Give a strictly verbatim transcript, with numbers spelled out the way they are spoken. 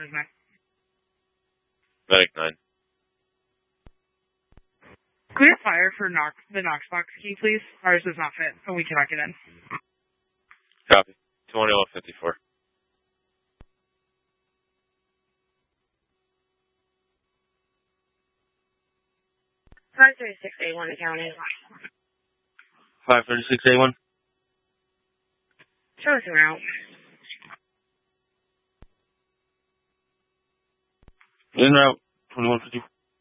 Where's nine? Medic nine. Clear fire for Knox, the Knox box key, please. Ours does not fit, and we cannot get in. Copy. twenty-one fifty-four. five thirty-six A one County. five thirty-six A one. Show us around. In route. twenty-one fifty-four.